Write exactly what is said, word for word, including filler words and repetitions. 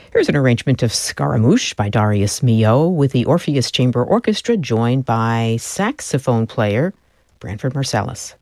Here's an arrangement of Scaramouche by Darius Milhaud with the Orpheus Chamber Orchestra joined by saxophone player Branford Marsalis.